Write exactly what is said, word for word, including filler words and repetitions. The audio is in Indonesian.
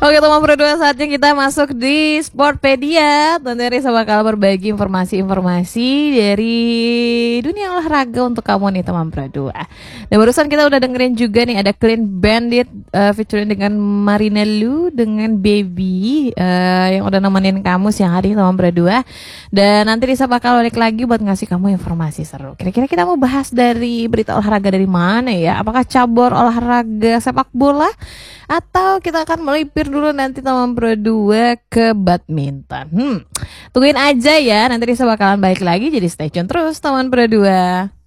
Oke teman berdua, saatnya kita masuk di Sportpedia. Tentu Risa bakal berbagi informasi-informasi dari dunia olahraga untuk kamu nih teman berdua. Dan barusan kita udah dengerin juga nih ada Clean Bandit uh, featuring dengan Marina Lu dengan Baby uh, yang udah nemenin kamu siang hari teman berdua. Dan nanti Risa bakal balik lagi buat ngasih kamu informasi seru. Kira-kira kita mau bahas dari berita olahraga dari mana ya? Apakah cabur olahraga sepak bola? Atau kita akan melipir dulu nanti teman berdua ke badminton. Hmm, tungguin aja ya, nanti Risa bakalan balik lagi, jadi stay tune terus teman berdua.